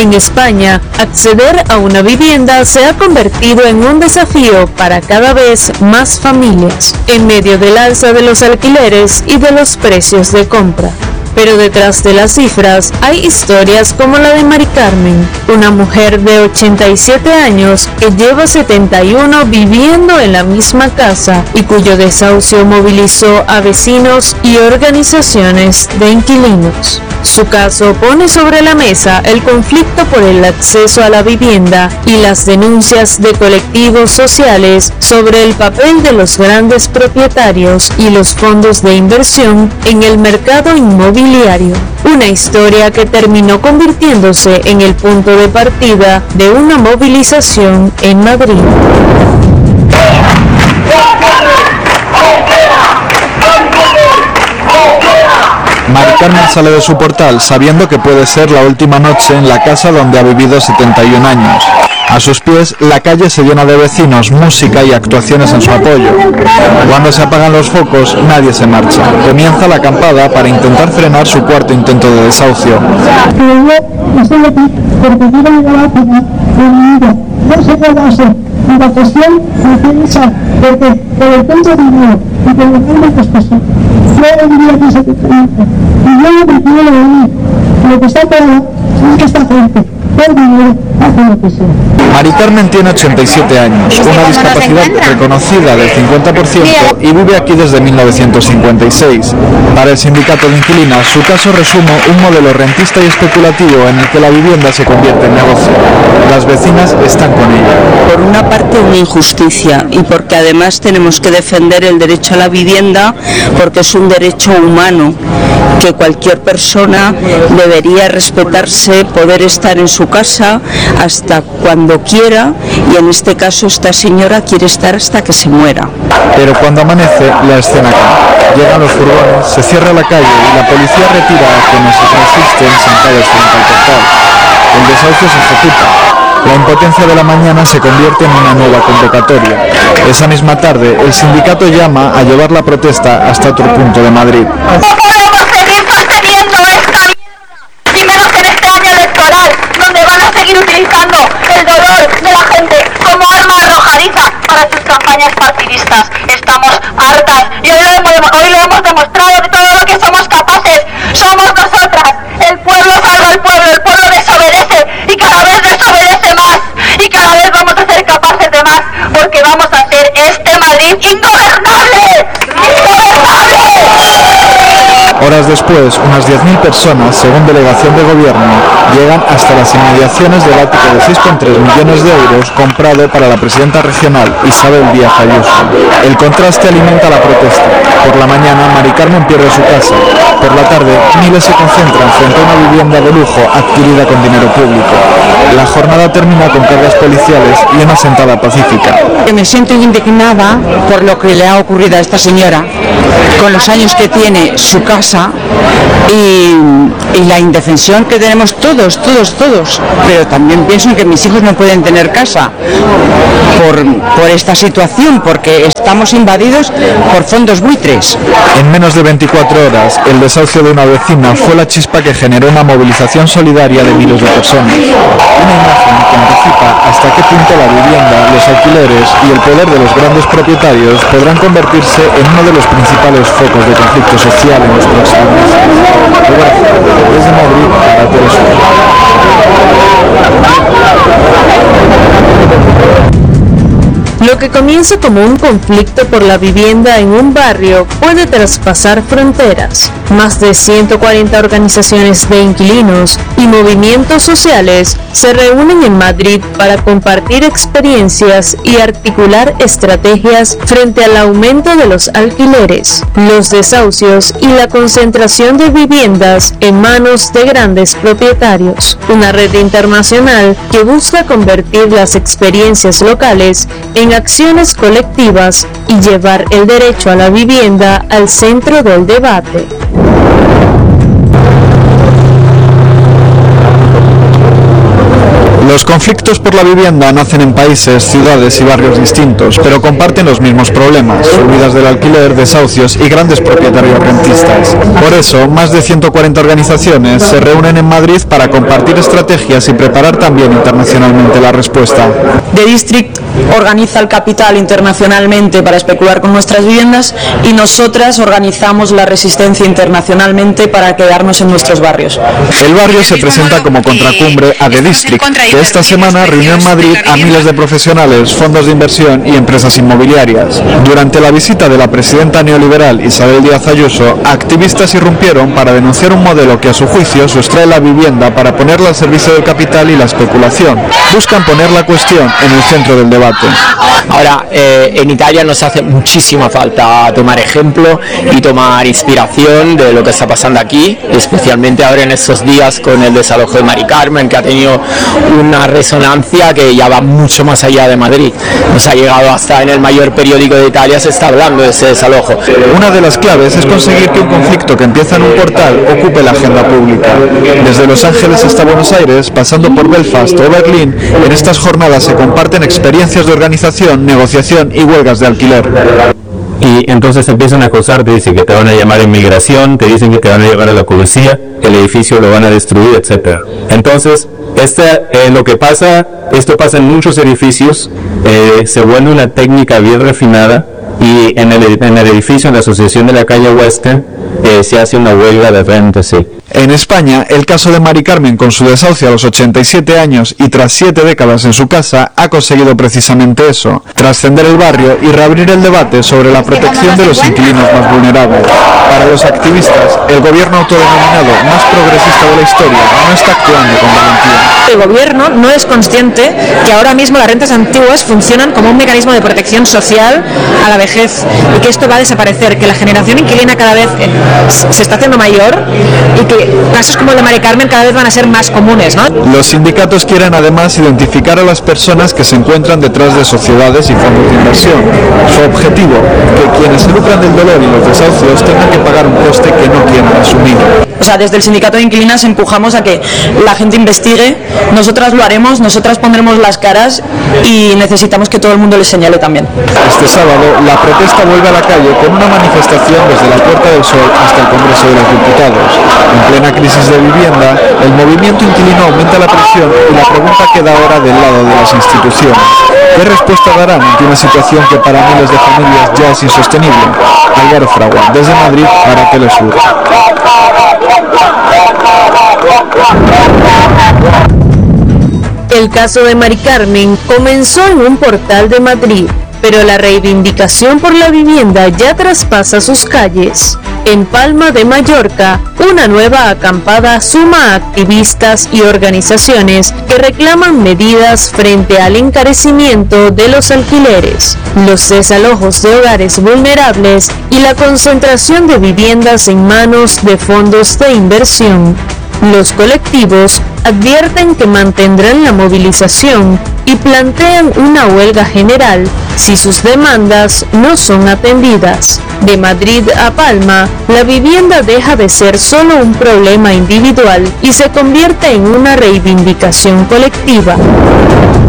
En España, acceder a una vivienda se ha convertido en un desafío para cada vez más familias, en medio del alza de los alquileres y de los precios de compra. Pero detrás de las cifras hay historias como la de Mari Carmen, una mujer de 87 años que lleva 71 viviendo en la misma casa y cuyo desahucio movilizó a vecinos y organizaciones de inquilinos. Su caso pone sobre la mesa el conflicto por el acceso a la vivienda y las denuncias de colectivos sociales sobre el papel de los grandes propietarios y los fondos de inversión en el mercado inmobiliario. Una historia que terminó convirtiéndose en el punto de partida de una movilización en Madrid. Mari Carmen sale de su portal sabiendo que puede ser la última noche en la casa donde ha vivido 71 años. A sus pies, la calle se llena de vecinos, música y actuaciones en su apoyo. Cuando se apagan los focos, nadie se marcha. Comienza la acampada para intentar frenar su cuarto intento de desahucio. No se puede hacer una cuestión de pensar, porque por el punto de dinero y por el mundo que es posible. Yo diría que se te pregunta, y yo me quiero venir, lo que está pagado es que esta gente, por dinero, hace lo que sea. Mari Carmen tiene 87 años, una discapacidad reconocida del 50% y vive aquí desde 1956. Para el sindicato de inquilinas, su caso resume un modelo rentista y especulativo en el que la vivienda se convierte en negocio. Las vecinas están con ella. Por una parte, una injusticia, y porque además tenemos que defender el derecho a la vivienda, porque es un derecho humano que cualquier persona debería respetarse, poder estar en su casa hasta cuando quiera, y en este caso esta señora quiere estar hasta que se muera. Pero cuando amanece, la escena cambia. Llegan los furgones, se cierra la calle y la policía retira a quienes se resisten sentados frente al portal. El desahucio se ejecuta. La impotencia de la mañana se convierte en una nueva convocatoria. Esa misma tarde, el sindicato llama a llevar la protesta hasta otro punto de Madrid. No podemos seguir sosteniendo esta mierda, y menos en este año electoral, donde van a seguir utilizando el dolor de la gente como arma arrojadiza para sus campañas partidistas. Estamos hartas y hoy lo hemos demostrado de todo lo que somos capaces. Somos nosotras. El pueblo salva al pueblo, el pueblo desobedece y cada vez desobedece más, y cada vez vamos a ser capaces de más, porque vamos a hacer este Madrid ingobernable. Horas después, unas 10.000 personas, según delegación de gobierno, llegan hasta las inmediaciones del ático de 6,3 millones de euros comprado para la presidenta regional, Isabel Díaz Ayuso. El contraste alimenta la protesta. Por la mañana, Mari Carmen pierde su casa. Por la tarde, miles se concentran frente a una vivienda de lujo adquirida con dinero público. La jornada termina con cargas policiales y una sentada pacífica. Me siento indignada por lo que le ha ocurrido a esta señora, con los años que tiene su casa y la indefensión que tenemos todos, pero también pienso en que mis hijos no pueden tener casa por esta situación, porque estamos invadidos por fondos buitres. En menos de 24 horas, el desahucio de una vecina fue la chispa que generó una movilización solidaria de miles de personas. Una imagen que anticipa hasta qué punto la vivienda, los alquileres y el poder de los grandes propietarios podrán convertirse en uno de los principales focos de conflicto social en los próximos meses. Desde Madrid, para Telesur. Lo que comienza como un conflicto por la vivienda en un barrio puede traspasar fronteras. Más de 140 organizaciones de inquilinos y movimientos sociales se reúnen en Madrid para compartir experiencias y articular estrategias frente al aumento de los alquileres, los desahucios y la concentración de viviendas en manos de grandes propietarios. Una red internacional que busca convertir las experiencias locales en acciones colectivas y llevar el derecho a la vivienda al centro del debate. Los conflictos por la vivienda nacen en países, ciudades y barrios distintos, pero comparten los mismos problemas: subidas del alquiler, desahucios y grandes propietarios rentistas. Por eso, más de 140 organizaciones se reúnen en Madrid para compartir estrategias y preparar también internacionalmente la respuesta. The District organiza el capital internacionalmente para especular con nuestras viviendas y nosotras organizamos la resistencia internacionalmente para quedarnos en nuestros barrios. El barrio se presenta como contracumbre a The District, que esta semana reunió en Madrid a miles de profesionales, fondos de inversión y empresas inmobiliarias. Durante la visita de la presidenta neoliberal Isabel Díaz Ayuso, activistas irrumpieron para denunciar un modelo que a su juicio sustrae la vivienda para ponerla al servicio del capital y la especulación. Buscan poner la cuestión en el centro del debate. Ahora, en Italia nos hace muchísima falta tomar ejemplo y tomar inspiración de lo que está pasando aquí, especialmente ahora en estos días con el desalojo de Mari Carmen, que ha tenido una resonancia que ya va mucho más allá de Madrid. Nos ha llegado hasta en el mayor periódico de Italia, se está hablando de ese desalojo. Una de las claves es conseguir que un conflicto que empieza en un portal ocupe la agenda pública. Desde Los Ángeles hasta Buenos Aires, pasando por Belfast o Berlín, en estas jornadas se comparten experiencias de organización, negociación y huelgas de alquiler. Y entonces empiezan a acosar, te dicen que te van a llamar a inmigración, te dicen que te van a llevar a la policía, que el edificio lo van a destruir, etcétera. Entonces, lo que pasa, esto pasa en muchos edificios, se vuelve una técnica bien refinada, y en el edificio, en la asociación de la calle Western, se hace una huelga de renta, sí. En España, el caso de Mari Carmen, con su desahucio a los 87 años y tras 7 décadas en su casa, ha conseguido precisamente eso: trascender el barrio y reabrir el debate sobre la protección de los inquilinos más vulnerables. Para los activistas, el gobierno autodenominado más progresista de la historia no está actuando con valentía. El gobierno no es consciente que ahora mismo las rentas antiguas funcionan como un mecanismo de protección social a la vejez y que esto va a desaparecer, que la generación inquilina cada vez se está haciendo mayor y que casos como el de Mari Carmen cada vez van a ser más comunes, ¿no? Los sindicatos quieren además identificar a las personas que se encuentran detrás de sociedades y fondos de inversión. Su objetivo, que quienes se lucran del dolor y los desahucios tengan que pagar un coste que no quieren asumir. O sea, desde el sindicato de inquilinas empujamos a que la gente investigue, nosotras lo haremos, nosotras pondremos las caras y necesitamos que todo el mundo les señale también. Este sábado, la protesta vuelve a la calle con una manifestación desde la Puerta del Sol hasta el Congreso de los Diputados. En plena crisis de vivienda, el movimiento inquilino aumenta la presión y la pregunta queda ahora del lado de las instituciones. ¿Qué respuesta darán ante una situación que para miles de familias ya es insostenible? Álvaro Fragua, desde Madrid para Telesur. El caso de Mari Carmen comenzó en un portal de Madrid, pero la reivindicación por la vivienda ya traspasa sus calles. En Palma de Mallorca, una nueva acampada suma a activistas y organizaciones que reclaman medidas frente al encarecimiento de los alquileres, los desalojos de hogares vulnerables y la concentración de viviendas en manos de fondos de inversión. Los colectivos advierten que mantendrán la movilización y plantean una huelga general si sus demandas no son atendidas. De Madrid a Palma, la vivienda deja de ser solo un problema individual y se convierte en una reivindicación colectiva.